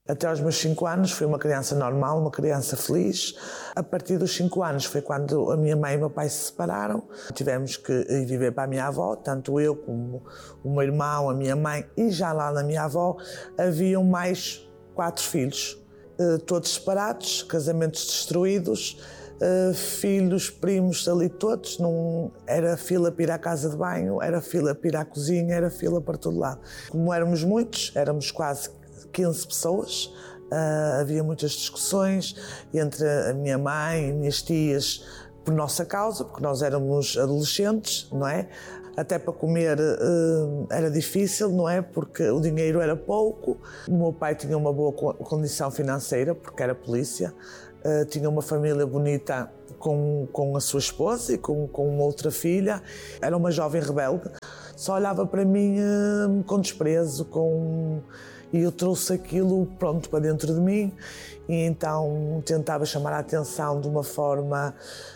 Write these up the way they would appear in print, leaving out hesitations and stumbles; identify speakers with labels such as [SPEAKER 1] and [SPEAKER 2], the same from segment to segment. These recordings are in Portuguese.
[SPEAKER 1] Até aos meus 5 anos fui uma criança normal, uma criança feliz. A partir dos 5 anos foi quando a minha mãe e o meu pai se separaram. Tivemos que ir viver para a minha avó, tanto eu como o meu irmão, a minha mãe, e já lá na minha avó haviam mais 4 filhos. Todos separados, casamentos destruídos, filhos, primos ali todos. Não era fila para ir à casa de banho, era fila para ir à cozinha, era fila para todo lado. Como éramos muitos, éramos quase 15 pessoas, havia muitas discussões entre a minha mãe e minhas tias por nossa causa, porque nós éramos adolescentes, não é? Até para comer era difícil, não é? Porque o dinheiro era pouco. O meu pai tinha uma boa condição financeira, porque era polícia, tinha uma família bonita com a sua esposa e com outra filha. Era uma jovem rebelde, só olhava para mim com desprezo, e eu trouxe aquilo pronto para dentro de mim, e então tentava chamar a atenção de uma forma,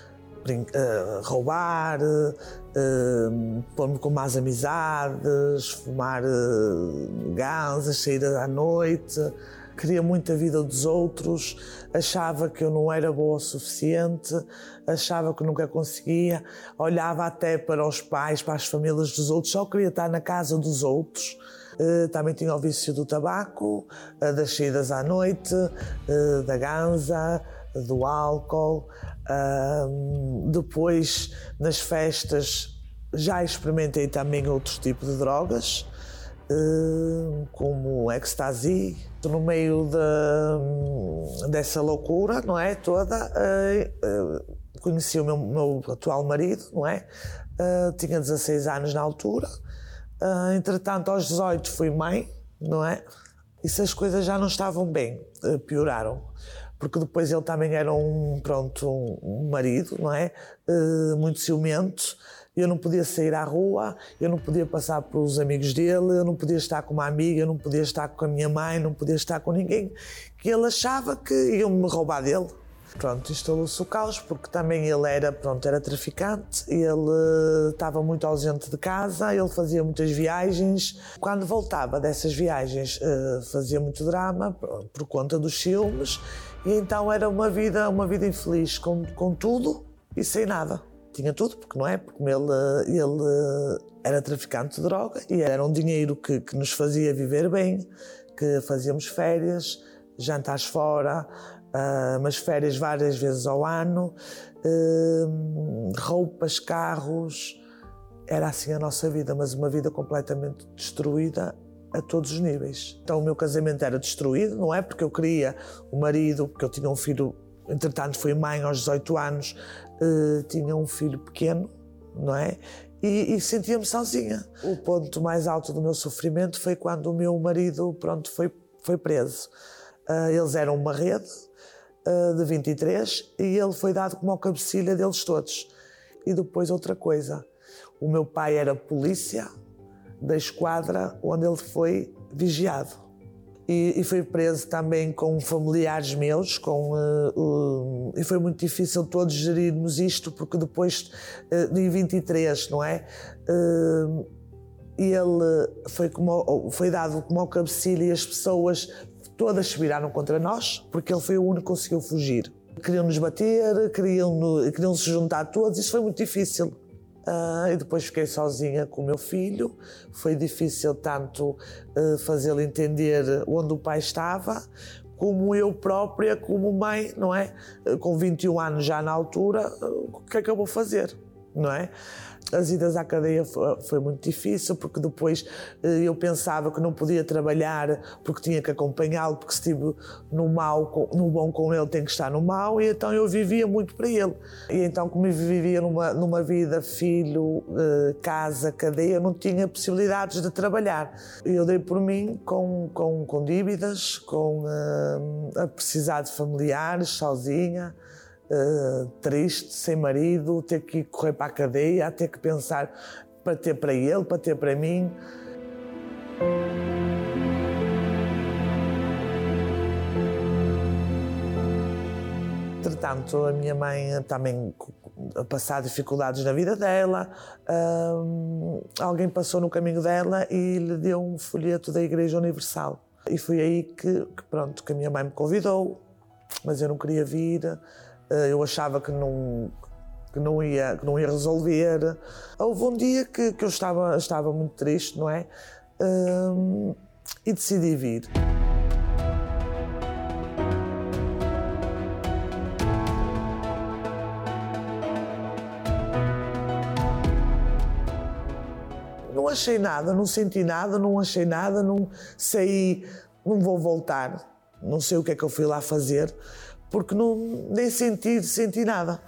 [SPEAKER 1] roubar, pôr-me com más amizades, fumar ganzas, sair à noite. Queria muito a vida dos outros, achava que eu não era boa o suficiente, achava que nunca conseguia, olhava até para os pais, para as famílias dos outros, só queria estar na casa dos outros. Também tinha o vício do tabaco, das saídas à noite, da ganza, do álcool. Depois, nas festas, já experimentei também outros tipos de drogas, como ecstasy. No meio dessa loucura, não é, toda, conheci o meu atual marido, não é? Tinha 16 anos na altura. Entretanto, aos 18 fui mãe, não é? E se as coisas já não estavam bem, pioraram. Porque depois ele também era um marido, não é? Muito ciumento. Eu não podia sair à rua, eu não podia passar pelos amigos dele, eu não podia estar com uma amiga, eu não podia estar com a minha mãe, não podia estar com ninguém, que ele achava que iam me roubar dele. Pronto, instalou-se o caos, porque também ele era traficante, ele estava muito ausente de casa, ele fazia muitas viagens. Quando voltava dessas viagens, fazia muito drama por conta dos ciúmes, e então era uma vida infeliz, com tudo e sem nada. Tinha tudo, porque não é? Porque ele era traficante de droga e era um dinheiro que nos fazia viver bem, que fazíamos férias, jantares fora, mas férias várias vezes ao ano, roupas, carros. Era assim a nossa vida, mas uma vida completamente destruída a todos os níveis. Então o meu casamento era destruído, não é? Porque eu queria o marido, porque eu tinha um filho, entretanto fui mãe aos 18 anos, tinha um filho pequeno, não é? E sentia-me sozinha. O ponto mais alto do meu sofrimento foi quando o meu marido, foi preso. Eles eram uma rede de 23 e ele foi dado como cabecilha deles todos. E depois outra coisa, o meu pai era polícia da esquadra onde ele foi vigiado. E foi preso também com familiares meus, e foi muito difícil todos gerirmos isto, porque depois, em 23, não é? Ele foi dado como cabecilha e as pessoas todas se viraram contra nós, porque ele foi o único que conseguiu fugir. Queriam-nos bater, queriam se juntar todos, isso foi muito difícil. E depois fiquei sozinha com o meu filho. Foi difícil tanto fazê-lo entender onde o pai estava, como eu própria, como mãe, não é? Com 21 anos já na altura, o que é que eu vou fazer, não é? As idas à cadeia foi muito difícil, porque depois eu pensava que não podia trabalhar porque tinha que acompanhá-lo, porque se estive no bom com ele, tem que estar no mau, e então eu vivia muito para ele. E então, como eu vivia numa vida filho, casa, cadeia, eu não tinha possibilidades de trabalhar. Eu dei por mim com dívidas, a precisar de familiares, sozinha, triste, sem marido, ter que correr para a cadeia, a ter que pensar para ter para ele, para ter para mim. Entretanto, a minha mãe também a passar dificuldades na vida dela, alguém passou no caminho dela e lhe deu um folheto da Igreja Universal. E foi aí que a minha mãe me convidou, mas eu não queria vir, eu achava que não ia resolver. Houve um dia que eu estava muito triste, não é? E decidi vir. Não achei nada, não senti nada, não achei nada, não sei, não vou voltar, não sei o que é que eu fui lá fazer, porque nem senti nada.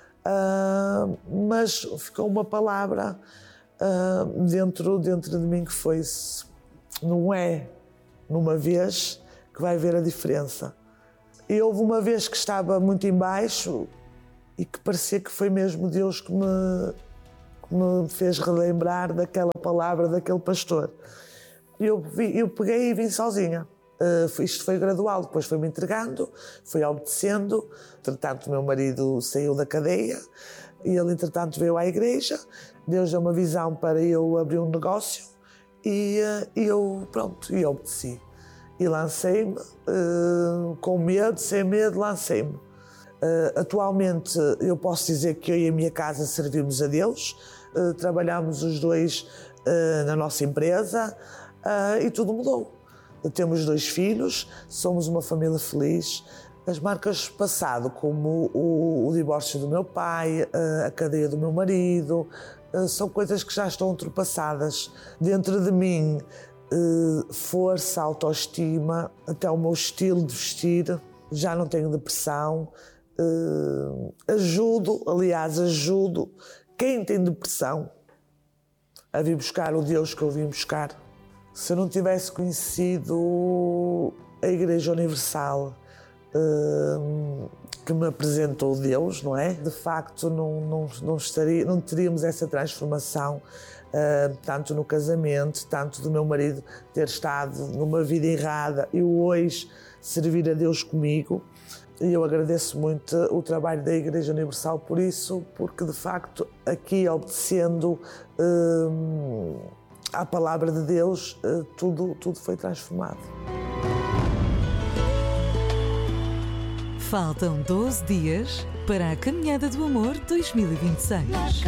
[SPEAKER 1] Mas ficou uma palavra dentro de mim que foi: não é numa vez que vai ver a diferença. E houve uma vez que estava muito em baixo e que parecia que foi mesmo Deus que me fez relembrar daquela palavra daquele pastor. Eu peguei e vim sozinha. Isto foi gradual, depois foi-me entregando, fui obedecendo. Entretanto, o meu marido saiu da cadeia e ele, entretanto, veio à igreja. Deus deu uma visão para eu abrir um negócio e eu obedeci. E lancei-me, com medo, sem medo, lancei-me. Atualmente, eu posso dizer que eu e a minha casa servimos a Deus. Trabalhamos os dois na nossa empresa e tudo mudou. Temos 2 filhos, somos uma família feliz. As marcas passado, como o divórcio do meu pai, a cadeia do meu marido, são coisas que já estão ultrapassadas. Dentro de mim, força, autoestima, até o meu estilo de vestir, já não tenho depressão. Ajudo quem tem depressão a vir buscar o Deus que eu vim buscar. Se eu não tivesse conhecido a Igreja Universal que me apresentou Deus, não é? De facto, não teríamos essa transformação, tanto no casamento, tanto do meu marido ter estado numa vida errada e hoje servir a Deus comigo. E eu agradeço muito o trabalho da Igreja Universal por isso, porque de facto aqui, obedecendo à palavra de Deus, tudo foi transformado.
[SPEAKER 2] Faltam 12 dias para a Caminhada do Amor 2026.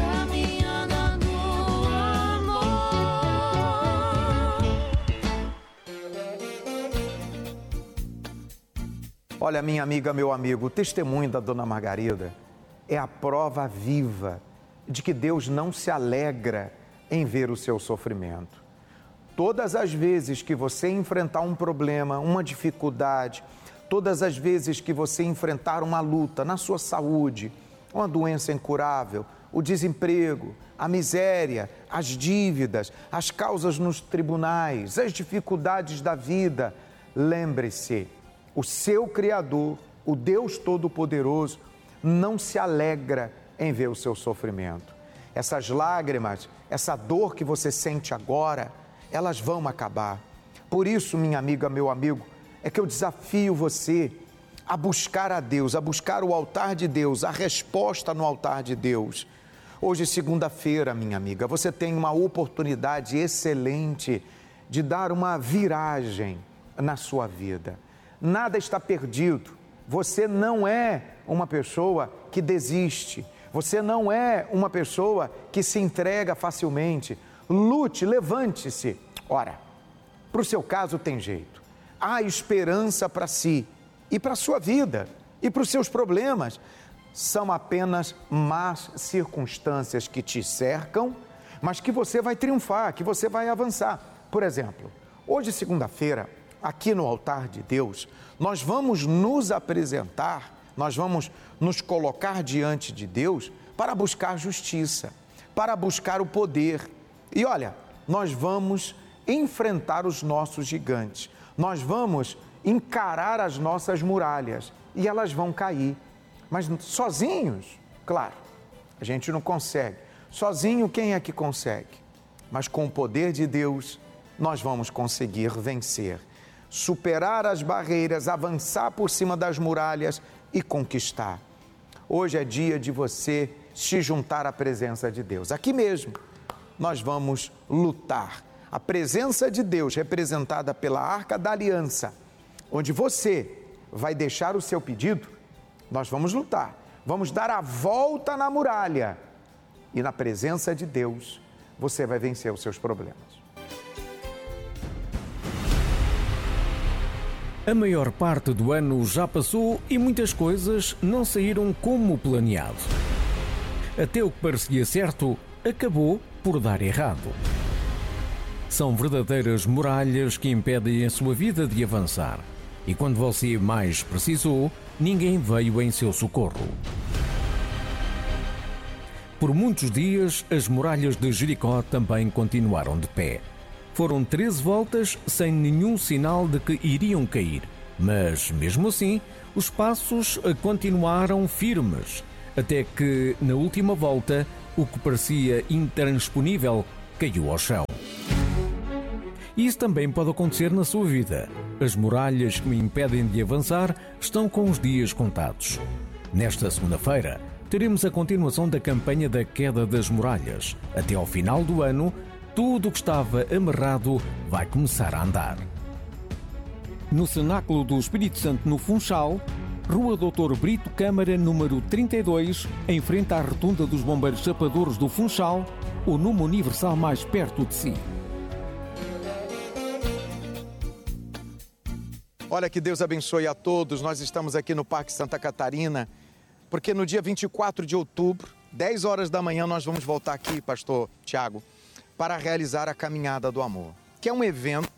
[SPEAKER 3] Olha, minha amiga, meu amigo, o testemunho da Dona Margarida é a prova viva de que Deus não se alegra em ver o seu sofrimento. Todas as vezes que você enfrentar um problema, uma dificuldade, todas as vezes que você enfrentar uma luta na sua saúde, uma doença incurável, o desemprego, a miséria, as dívidas, as causas nos tribunais, as dificuldades da vida, lembre-se, o seu Criador, o Deus Todo-Poderoso, não se alegra em ver o seu sofrimento. Essas lágrimas, essa dor que você sente agora, elas vão acabar. Por isso, minha amiga, meu amigo, é que eu desafio você a buscar a Deus, a buscar o altar de Deus, a resposta no altar de Deus. Hoje, segunda-feira, minha amiga, você tem uma oportunidade excelente de dar uma viragem na sua vida. Nada está perdido. Você não é uma pessoa que desiste. Você não é uma pessoa que se entrega facilmente. Lute, levante-se. Ora, para o seu caso tem jeito. Há esperança para si e para a sua vida e para os seus problemas. São apenas más circunstâncias que te cercam, mas que você vai triunfar, que você vai avançar. Por exemplo, hoje, segunda-feira, aqui no altar de Deus, nós vamos nos apresentar, nós vamos nos colocar diante de Deus para buscar justiça, para buscar o poder. E olha, nós vamos enfrentar os nossos gigantes, nós vamos encarar as nossas muralhas e elas vão cair. Mas sozinhos, claro, a gente não consegue. Sozinho, quem é que consegue? Mas com o poder de Deus, nós vamos conseguir vencer. Superar as barreiras, avançar por cima das muralhas e conquistar. Hoje é dia de você se juntar à presença de Deus. Aqui mesmo, nós vamos lutar. A presença de Deus, representada pela Arca da Aliança, onde você vai deixar o seu pedido, nós vamos lutar, vamos dar a volta na muralha. E na presença de Deus, você vai vencer os seus problemas.
[SPEAKER 4] A maior parte do ano já passou e muitas coisas não saíram como planeado. Até o que parecia certo acabou por dar errado. São verdadeiras muralhas que impedem a sua vida de avançar. E quando você mais precisou, ninguém veio em seu socorro. Por muitos dias, as muralhas de Jericó também continuaram de pé. Foram 13 voltas sem nenhum sinal de que iriam cair. Mas, mesmo assim, os passos continuaram firmes, até que, na última volta, o que parecia intransponível caiu ao chão. Isso também pode acontecer na sua vida. As muralhas que me impedem de avançar estão com os dias contados. Nesta segunda-feira, teremos a continuação da campanha da queda das muralhas. Até ao final do ano, tudo o que estava amarrado vai começar a andar. No Cenáculo do Espírito Santo, no Funchal, Rua Doutor Brito Câmara, número 32, em frente à Rotunda dos Bombeiros Chapadores do Funchal, o Número Universal mais perto de si.
[SPEAKER 3] Olha, que Deus abençoe a todos. Nós estamos aqui no Parque Santa Catarina, porque no dia 24 de outubro, 10 horas da manhã, nós vamos voltar aqui, pastor Tiago, para realizar a Caminhada do Amor, que é um evento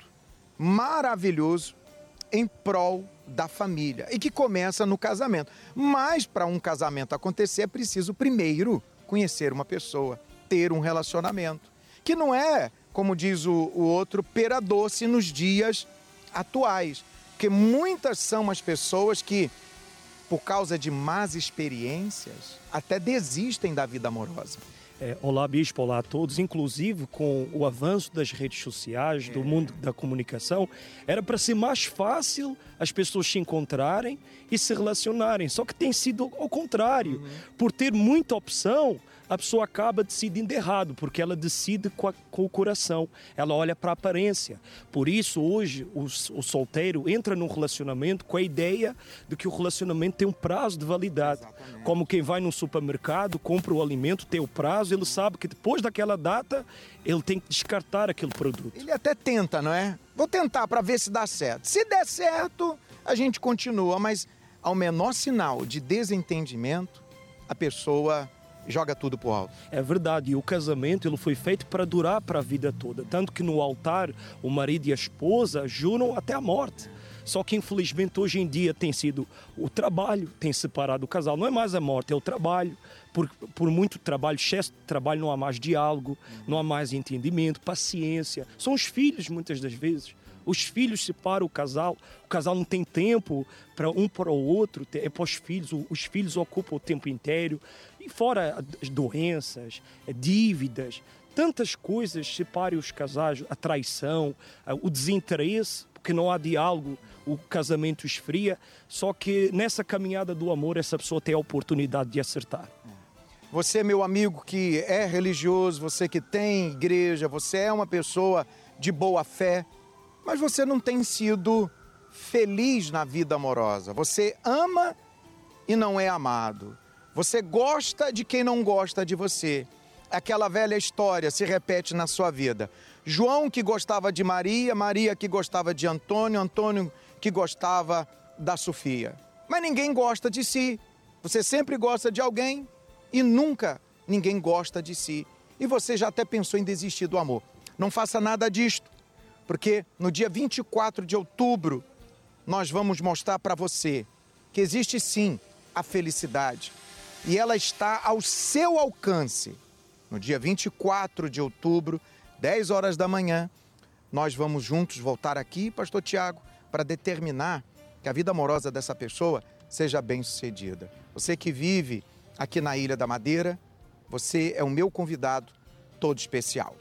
[SPEAKER 3] maravilhoso em prol da família e que começa no casamento. Mas para um casamento acontecer é preciso primeiro conhecer uma pessoa, ter um relacionamento, que não é, como diz o outro, pera doce nos dias atuais. Porque muitas são as pessoas que, por causa de más experiências, até desistem da vida amorosa.
[SPEAKER 5] Olá, Bispo, olá a todos. Inclusive, com o avanço das redes sociais, do mundo da comunicação, era para ser mais fácil as pessoas se encontrarem e se relacionarem. Só que tem sido ao contrário. Por ter muita opção, a pessoa acaba decidindo errado, porque ela decide com o coração, ela olha para a aparência. Por isso, hoje, o solteiro entra num relacionamento com a ideia de que o relacionamento tem um prazo de validade. Exatamente. Como quem vai num supermercado, compra o alimento, tem o prazo, ele sabe que depois daquela data, ele tem que descartar aquele produto.
[SPEAKER 3] Ele até tenta, não é? Vou tentar para ver se dá certo. Se der certo, a gente continua, mas ao menor sinal de desentendimento, a pessoa joga tudo pro alto.
[SPEAKER 5] É verdade, e o casamento ele foi feito para durar para a vida toda. Tanto que no altar o marido e a esposa juram até a morte. Só que infelizmente hoje em dia tem sido o trabalho, tem separado o casal. Não é mais a morte, é o trabalho. Por muito trabalho, excesso de trabalho, não há mais diálogo, não há mais entendimento, paciência. São os filhos muitas das vezes. Os filhos separam o casal não tem tempo para o outro, é para os filhos ocupam o tempo inteiro. E fora as doenças, dívidas, tantas coisas separam os casais, a traição, o desinteresse, porque não há diálogo, o casamento esfria. Só que nessa caminhada do amor, essa pessoa tem a oportunidade de acertar.
[SPEAKER 3] Você, meu amigo que é religioso, você que tem igreja, você é uma pessoa de boa fé, mas você não tem sido feliz na vida amorosa. Você ama e não é amado. Você gosta de quem não gosta de você. Aquela velha história se repete na sua vida. João que gostava de Maria, Maria que gostava de Antônio, Antônio que gostava da Sofia. Mas ninguém gosta de si. Você sempre gosta de alguém e nunca ninguém gosta de si. E você já até pensou em desistir do amor. Não faça nada disto, porque no dia 24 de outubro nós vamos mostrar para você que existe sim a felicidade. E ela está ao seu alcance. No dia 24 de outubro, 10 horas da manhã, nós vamos juntos voltar aqui, pastor Tiago, para determinar que a vida amorosa dessa pessoa seja bem-sucedida. Você que vive aqui na Ilha da Madeira, você é o meu convidado todo especial.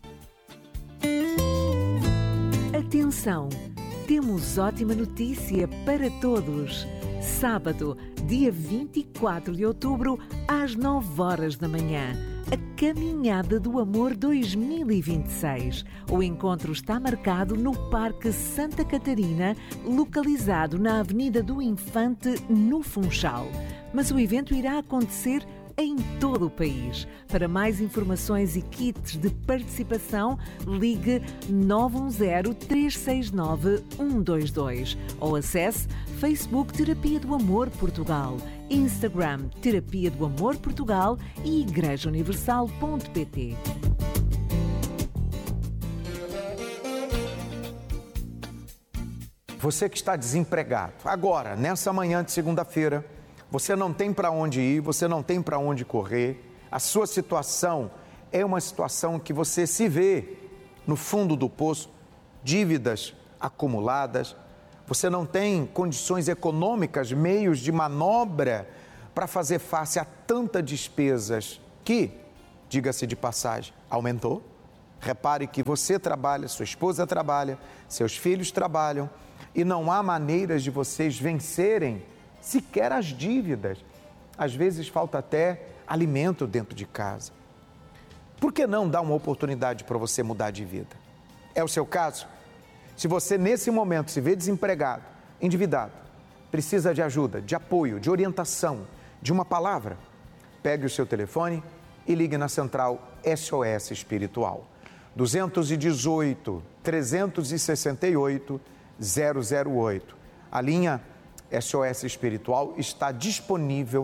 [SPEAKER 2] Atenção! Temos ótima notícia para todos. Sábado, dia 24 de outubro, às 9 horas da manhã, a Caminhada do Amor 2026. O encontro está marcado no Parque Santa Catarina, localizado na Avenida do Infante, no Funchal. Mas o evento irá acontecer em todo o país. Para mais informações e kits de participação, ligue 910-369-122 ou acesse Facebook Terapia do Amor Portugal, Instagram Terapia do Amor Portugal e igrejauniversal.pt.
[SPEAKER 3] Você que está desempregado, agora, nessa manhã de segunda-feira, você não tem para onde ir, você não tem para onde correr, a sua situação é uma situação que você se vê no fundo do poço, dívidas acumuladas, você não tem condições econômicas, meios de manobra para fazer face a tantas despesas que, diga-se de passagem, aumentou. Repare que você trabalha, sua esposa trabalha, seus filhos trabalham e não há maneiras de vocês vencerem sequer as dívidas. Às vezes falta até alimento dentro de casa. Por que não dar uma oportunidade para você mudar de vida? É o seu caso? Se você nesse momento se vê desempregado, endividado, precisa de ajuda, de apoio, de orientação, de uma palavra, pegue o seu telefone e ligue na central SOS Espiritual. 218-368-008. A linha SOS Espiritual está disponível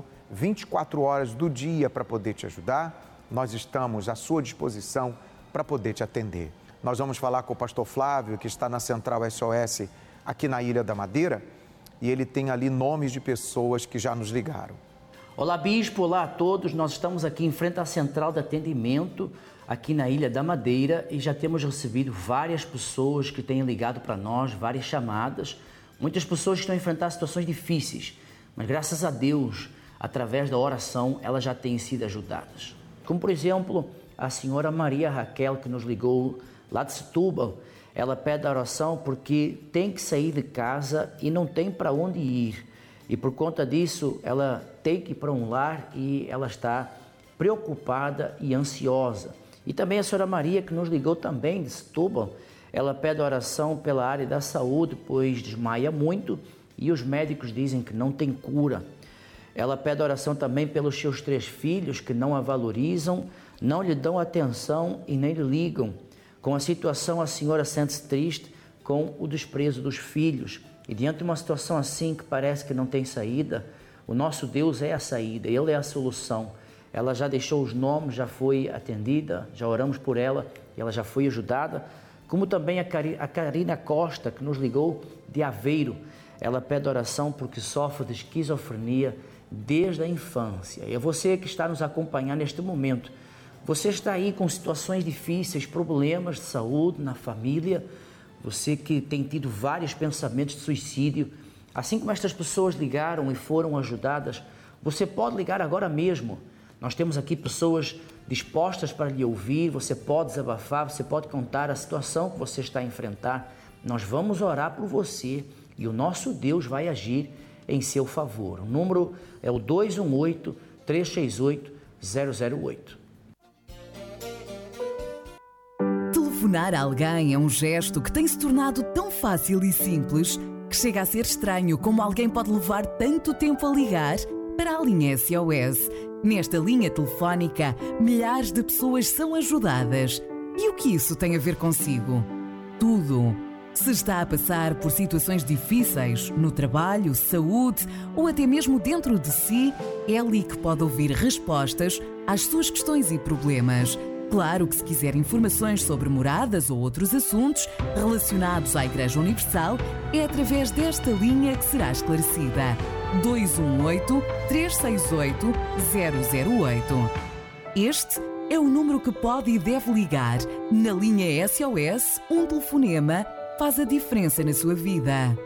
[SPEAKER 3] 24 horas do dia para poder te ajudar. Nós estamos à sua disposição para poder te atender. Nós vamos falar com o pastor Flávio, que está na Central SOS aqui na Ilha da Madeira, e ele tem ali nomes de pessoas que já nos ligaram.
[SPEAKER 6] Olá, bispo, olá a todos. Nós estamos aqui em frente à Central de Atendimento, aqui na Ilha da Madeira, e já temos recebido várias pessoas que têm ligado para nós, várias chamadas. Muitas pessoas que estão a enfrentar situações difíceis, mas graças a Deus, através da oração, elas já têm sido ajudadas. Como, por exemplo, a senhora Maria Raquel, que nos ligou lá de Setúbal. Ela pede a oração porque tem que sair de casa e não tem para onde ir. E por conta disso, ela tem que ir para um lar e ela está preocupada e ansiosa. E também a senhora Maria, que nos ligou também de Setúbal, ela pede oração pela área da saúde, pois desmaia muito e os médicos dizem que não tem cura. Ela pede oração também pelos seus 3 filhos que não a valorizam, não lhe dão atenção e nem lhe ligam. Com a situação, a senhora sente-se triste com o desprezo dos filhos. E diante de uma situação assim que parece que não tem saída, o nosso Deus é a saída, Ele é a solução. Ela já deixou os nomes, já foi atendida, já oramos por ela e ela já foi ajudada. Como também a Karina Costa, que nos ligou de Aveiro. Ela pede oração porque sofre de esquizofrenia desde a infância. E é você que está nos acompanhando neste momento. Você está aí com situações difíceis, problemas de saúde na família. Você que tem tido vários pensamentos de suicídio. Assim como estas pessoas ligaram e foram ajudadas, você pode ligar agora mesmo. Nós temos aqui pessoas dispostas para lhe ouvir, você pode desabafar, você pode contar a situação que você está a enfrentar. Nós vamos orar por você e o nosso Deus vai agir em seu favor. O número é o 218-368-008.
[SPEAKER 2] Telefonar a alguém é um gesto que tem se tornado tão fácil e simples que chega a ser estranho como alguém pode levar tanto tempo a ligar para a linha SOS. Nesta linha telefónica, milhares de pessoas são ajudadas. E o que isso tem a ver consigo? Tudo. Se está a passar por situações difíceis no trabalho, saúde ou até mesmo dentro de si, é ali que pode ouvir respostas às suas questões e problemas. Claro que se quiser informações sobre moradas ou outros assuntos relacionados à Igreja Universal, é através desta linha que será esclarecida. 218-368-008. Este é o número que pode e deve ligar. Na linha SOS, um telefonema faz a diferença na sua vida.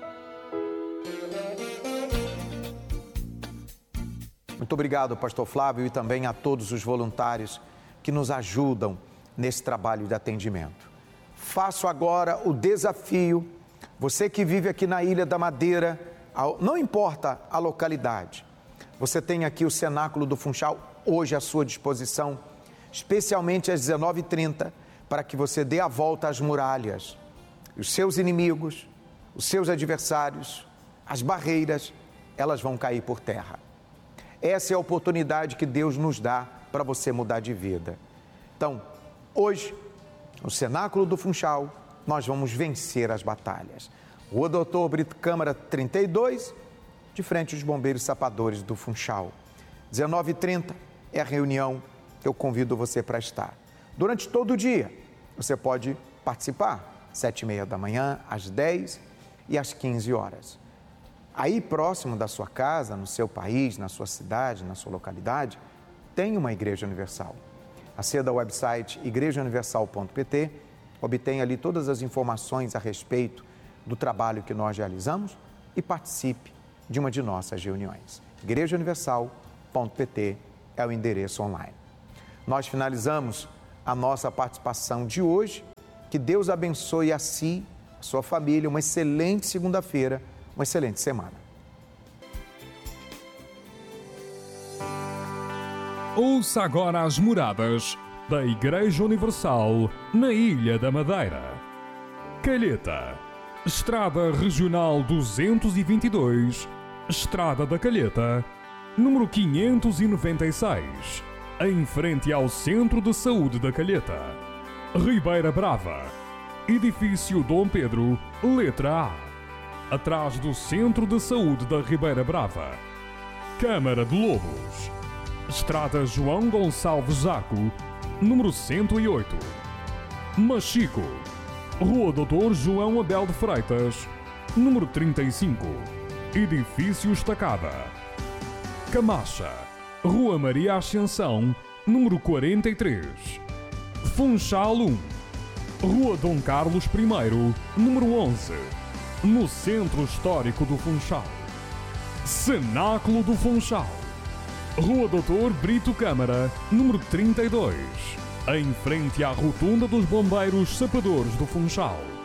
[SPEAKER 3] Muito obrigado, pastor Flávio, e também a todos os voluntários que nos ajudam nesse trabalho de atendimento. Faço agora o desafio, você que vive aqui na Ilha da Madeira, não importa a localidade, você tem aqui o Cenáculo do Funchal hoje à sua disposição especialmente às 19h30, para que você dê a volta às muralhas. Os seus inimigos, os seus adversários, as barreiras, elas vão cair por terra. Essa é a oportunidade que Deus nos dá para você mudar de vida. Então, hoje, no Cenáculo do Funchal, nós vamos vencer as batalhas. Rua Doutor Brito Câmara 32, de frente aos bombeiros sapadores do Funchal. 19h30 é a reunião que eu convido você para estar. Durante todo o dia, você pode participar, 7h30 da manhã, às 10 e às 15 horas. Aí, próximo da sua casa, no seu país, na sua cidade, na sua localidade, tem uma Igreja Universal. Aceda ao website igrejauniversal.pt, obtenha ali todas as informações a respeito do trabalho que nós realizamos e participe de uma de nossas reuniões. igrejauniversal.pt é o endereço online. Nós finalizamos a nossa participação de hoje. Que Deus abençoe a si, a sua família, uma excelente segunda-feira, uma excelente semana.
[SPEAKER 7] Ouça agora as moradas da Igreja Universal na Ilha da Madeira. Calheta, Estrada Regional 222, Estrada da Calheta, número 596, em frente ao Centro de Saúde da Calheta. Ribeira Brava, Edifício Dom Pedro, letra A, atrás do Centro de Saúde da Ribeira Brava. Câmara de Lobos, Estrada João Gonçalves Zaco, número 108. Machico, Rua Doutor João Abel de Freitas, número 35, Edifício Estacada. Camacha, Rua Maria Ascensão, número 43. Funchal 1, Rua Dom Carlos I, número 11, no Centro Histórico do Funchal. Cenáculo do Funchal, Rua Doutor Brito Câmara, número 32, em frente à Rotunda dos Bombeiros Sapadores do Funchal.